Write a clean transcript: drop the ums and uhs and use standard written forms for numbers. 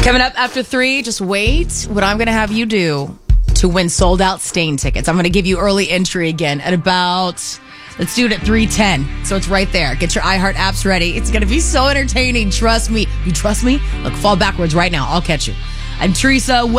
Coming up after 3, just wait. What I'm going to have you do to win sold-out Stain tickets. I'm going to give you early entry again at about, let's do it at 3:10. So it's right there. Get your iHeart apps ready. It's going to be so entertaining. Trust me. You trust me? Look, fall backwards right now. I'll catch you. I'm Teresa.